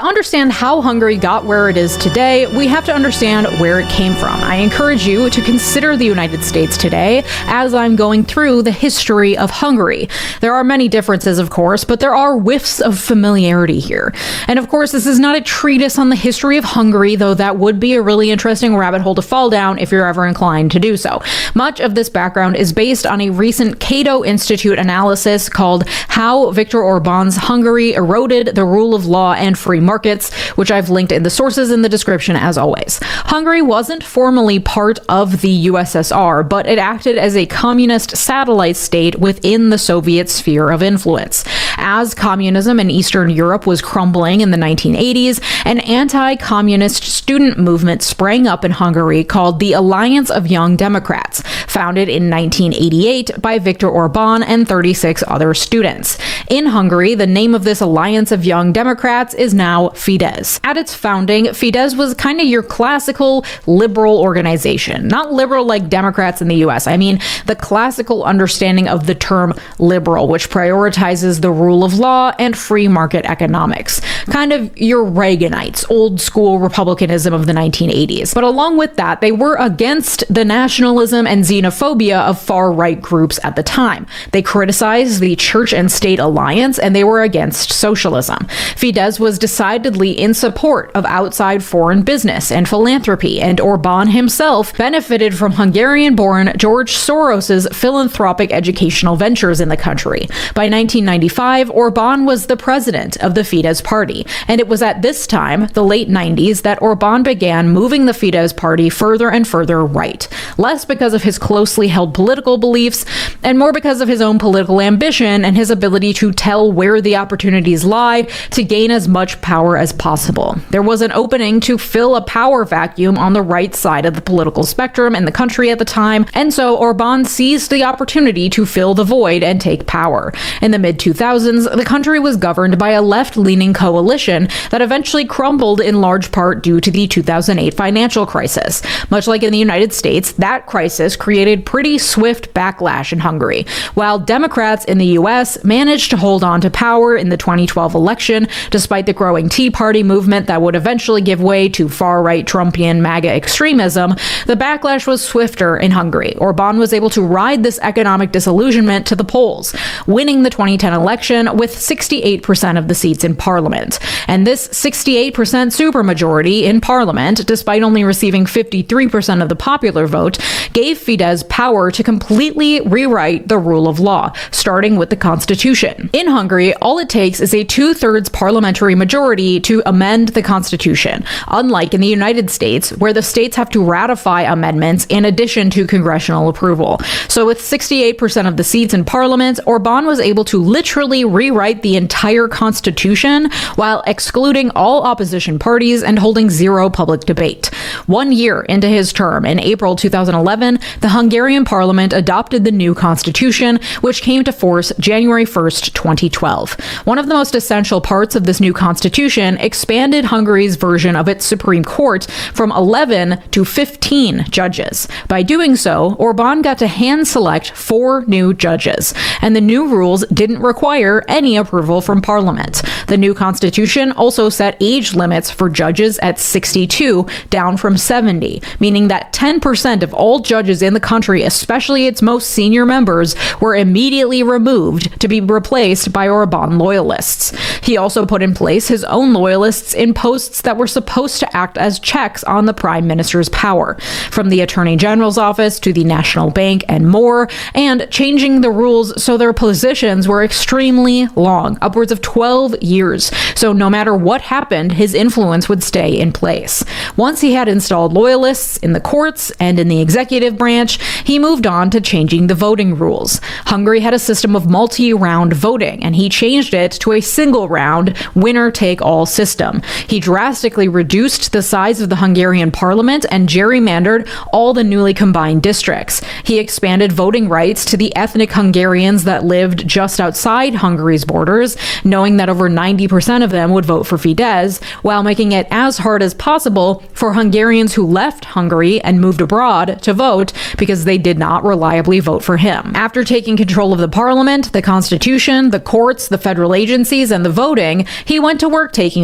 understand how Hungary got where it is today, we have to understand where it came from. I encourage you to consider the United States today as I'm going through the history of Hungary. There are many differences, of course, but there are whiffs of familiarity here. And of course, this is not a treatise on the history of Hungary, though that would be a really interesting rabbit hole to fall down if you're ever inclined to do so. Much of this background is based on a recent Cato Institute analysis called How Viktor Orbán's Hungary Eroded the Rule of Law and Free Markets, which I've linked in the sources in the description as always. Hungary wasn't formally part of the USSR, but it acted as a communist satellite state within the Soviet sphere of influence. As communism in Eastern Europe was crumbling in the 1980s, an anti-communist student movement sprang up in Hungary called the Alliance of Young Democrats, founded in 1988 by Viktor Orbán and 36 other students. In Hungary, the name of this Alliance of Young Democrats is now Fidesz. At its founding, Fidesz was kind of your classical liberal organization. Not liberal like Democrats in the US. I mean the classical understanding of the term liberal, which prioritizes the rule of law and free market economics. Kind of your Reaganites, old school republicanism of the 1980s. But along with that, they were against the nationalism and xenophobia of far-right groups at the time. They criticized the church and state alliance, and they were against socialism. Fidesz was decidedly in support of outside foreign business and philanthropy, and Orbán himself benefited from Hungarian-born George Soros's philanthropic educational ventures in the country. By 1995, Orbán was the president of the Fidesz party, and it was at this time, the late 90s, that Orbán began moving the Fidesz party further and further right. Less because of his closely held political beliefs, and more because of his own political ambition and his ability to tell where the opportunities lie to gain as much power as possible. There was an opening to fill a power vacuum on the right side of the political spectrum in the country at the time, and so Orbán seized the opportunity to fill the void and take power. In the mid-2000s, the country was governed by a left-leaning coalition that eventually crumbled in large part due to the 2008 financial crisis. Much like in the United States, that crisis created pretty swift backlash in Hungary. While Democrats in the US managed to hold on to power in the 2012 election, despite the growing Tea Party movement that would eventually give way to far-right Trumpian MAGA extremism, the backlash was swifter in Hungary. Orbán was able to ride this economic disillusionment to the polls, winning the 2010 election with 68% of the seats in parliament. And this 68% supermajority in parliament, despite only receiving 53% of the popular vote, gave Fidesz power to completely rewrite the rule of law, starting with the constitution. In Hungary, all it takes is a 2/3 parliamentary majority to amend the constitution, unlike in the United States, where the states have to ratify amendments in addition to congressional approval. So with 68% of the seats in parliament, Orbán was able to literally rewrite the entire constitution while excluding all opposition parties and holding zero public debate. 1 year into his term, in April 2011, the Hungarian parliament adopted the new constitution, which came to force January 1st, 2012. One of the most essential parts of this new constitution expanded Hungary's version of its Supreme Court from 11 to 15 judges. By doing so, Orbán got to hand select 4 new judges, and the new rules didn't require any approval from parliament. The new constitution also set age limits for judges at 62, down from 70, meaning that 10% of all judges in the country, especially its most senior members, were immediately removed to be replaced by Orbán loyalists. He also put in place his own loyalists in posts that were supposed to act as checks on the prime minister's power, from the attorney general's office to the national bank and more, and changing the rules so their positions were extremely long, upwards of 12 years. So no matter what happened, his influence would stay in place. Once he had installed loyalists in the courts and in the executive branch, he moved on to changing the voting rules. Hungary had a system of multi-round voting, and he changed it to a single-round, winner-take-all system. He drastically reduced the size of the Hungarian parliament and gerrymandered all the newly combined districts. He expanded voting rights to the ethnic Hungarians that lived just outside Hungary's borders, knowing that over 90% of them would vote for Fidesz, while making it as hard as possible for Hungarians who left Hungary and moved abroad to vote because they did not reliably vote for him. After taking control of the parliament, the constitution, the courts, the federal agencies, and the voting, he went to work taking